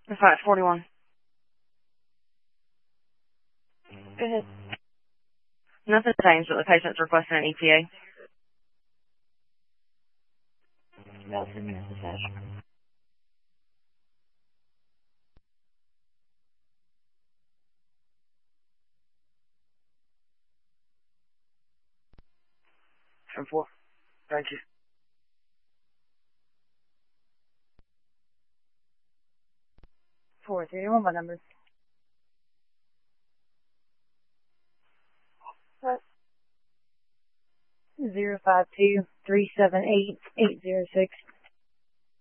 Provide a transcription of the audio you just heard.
541. Go ahead. Nothing changed, but the patient's requesting an ETA. About 10 minutes, dispatch. 4. Thank you. 431, my number. What? 052-378-806.